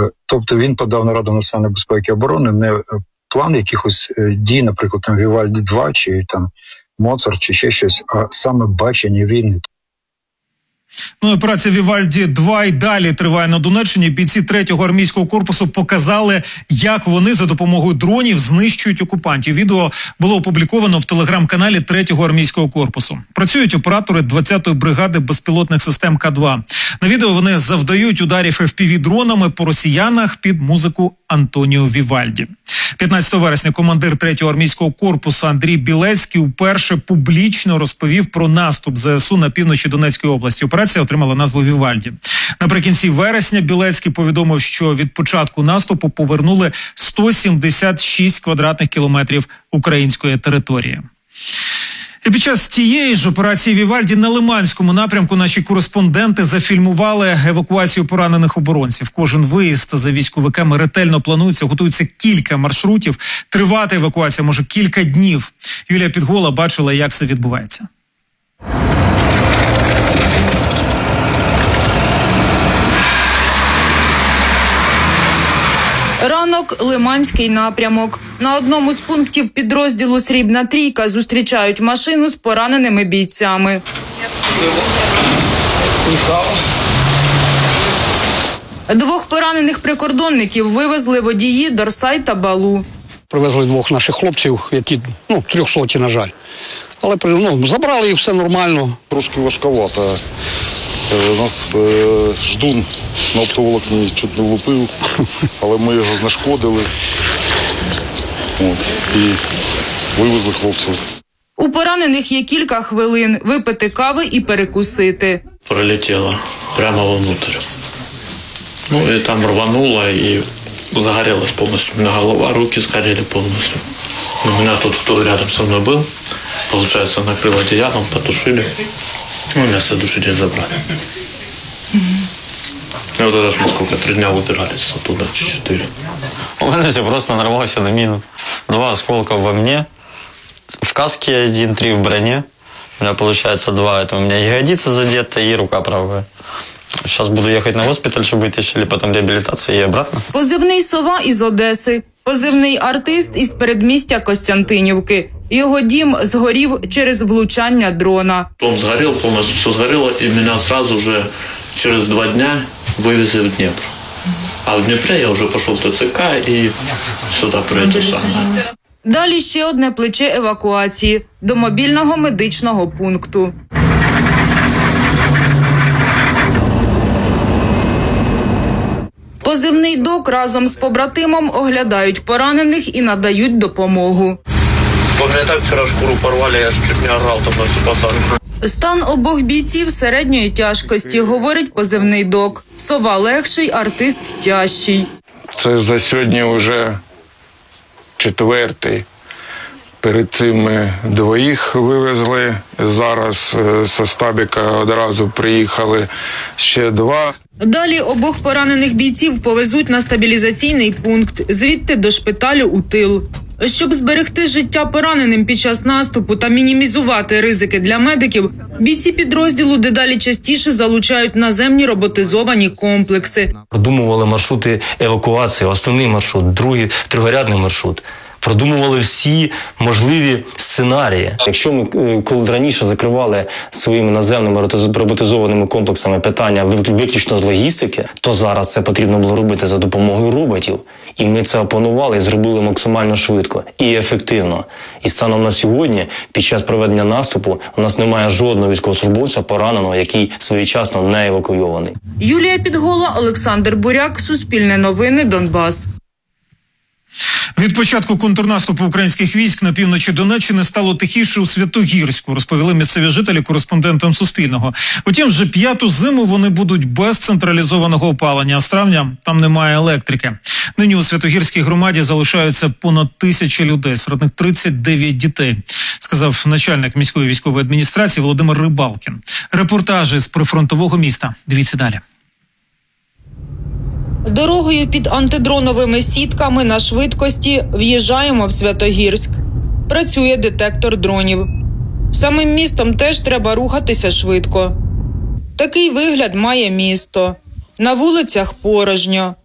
Тобто він подав на Раду національної безпеки і оборони не план якихось дій, наприклад, там Вівальді-2 чи там Моцарт чи ще щось, а саме бачення війни. Ну, операція «Вівальді-2» і далі триває на Донеччині. Бійці 3-го армійського корпусу показали, як вони за допомогою дронів знищують окупантів. Відео було опубліковано в телеграм-каналі 3-го армійського корпусу. Працюють оператори 20-ї бригади безпілотних систем К-2. На відео вони завдають ударів FPV-дронами по росіянах під музику Антоніо Вівальді. 15 вересня командир 3-го армійського корпусу Андрій Білецький вперше публічно розповів про наступ ЗСУ на півночі Донецької області. Операція отримала назву «Вівальді». Наприкінці вересня Білецький повідомив, що від початку наступу повернули 176 квадратних кілометрів української території. І під час тієї ж операції «Вівальді» на Лиманському напрямку наші кореспонденти зафільмували евакуацію поранених оборонців. Кожен виїзд за військовиками ретельно планується, готується кілька маршрутів. Тривати евакуація може кілька днів. Юлія Підгола бачила, як це відбувається. Ранок – Лиманський напрямок. На одному з пунктів підрозділу «Срібна трійка» зустрічають машину з пораненими бійцями. Двох поранених прикордонників вивезли водії Дорсай та Балу. Привезли двох наших хлопців, які, 300, на жаль. Але забрали і все нормально. Трошки важковато. Нас ждун на оптоволокні чуть не влупив, але ми його знешкодили і вивезли хлопців. У поранених є кілька хвилин випити кави і перекусити. Прилетіло прямо вовнутрь. І там рвануло і загорелось повністю. У мене голова, руки згорели повністю. У мене тут, хто рядом со мною був, получается, накрыло одеялом, потушили. Меня с следующий день забрали. И вот это ж мы сколько, 3 дня выбирались оттуда, 4. У меня все просто нарвался на мину. 2 осколка во мне, в каске 1, 3 в броне. У меня получается 2, это у меня ягодица задета и рука правая. Сейчас буду ехать на госпиталь, чтобы вытащили, потом реабилитация и обратно. Позивний «Сова» із Одеси. Позивний «Артист» із передмістя Костянтинівки. Його дім згорів через влучання дрона. Дом сгорел, полностью все сгорело, и меня сразу же через 2 дня вывезли в Днепр. А в Днепре я уже пошел в ТЦК и сюда прийти сам. Далі ще одне плече евакуації – до мобільного медичного пункту. Позивний «Док» разом з побратимом оглядають поранених і надають допомогу. Мне так вчера шкуру порвали, я чуть не орал там на всю посадку. Стан обох бійців середньої тяжкості, говорить позивний «Док». «Сова» легший, «Артист» тяжчий. Це за сьогодні вже 4-й. Перед цим ми 2 вивезли. Зараз зі Стабіка одразу приїхали ще 2. Далі обох поранених бійців повезуть на стабілізаційний пункт, звідти до шпиталю у тил. Щоб зберегти життя пораненим під час наступу та мінімізувати ризики для медиків, бійці підрозділу дедалі частіше залучають наземні роботизовані комплекси. Продумували маршрути евакуації, основний маршрут, другорядний маршрут. Продумували всі можливі сценарії. Якщо ми коли раніше закривали своїми наземними роботизованими комплексами питання виключно з логістики, то зараз це потрібно було робити за допомогою роботів. І ми це опанували і зробили максимально швидко і ефективно. І станом на сьогодні, під час проведення наступу, у нас немає жодного військовослужбовця пораненого, який своєчасно не евакуйований. Юлія Підгола, Олександр Буряк, Суспільне новини, Донбас. Від початку контрнаступу українських військ на півночі Донеччини стало тихіше у Святогірську, розповіли місцеві жителі кореспондентам Суспільного. Утім, вже 5-ту зиму вони будуть без централізованого опалення, а з травня там немає електрики. Нині у Святогірській громаді залишаються понад 1000 людей, серед них 39 дітей, сказав начальник міської військової адміністрації Володимир Рибалкін. Репортажі з прифронтового міста. Дивіться далі. Дорогою під антидроновими сітками на швидкості в'їжджаємо в Святогірськ. Працює детектор дронів. Самим містом теж треба рухатися швидко. Такий вигляд має місто. На вулицях порожньо.